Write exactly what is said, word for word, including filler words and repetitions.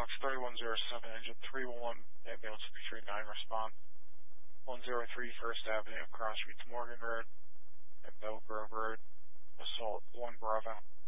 Fox three one zero seven, engine three one one, ambulance three three nine, respond. one zero three First Avenue, cross streets Morgan Road and Bell Grove Road, assault one Bravo.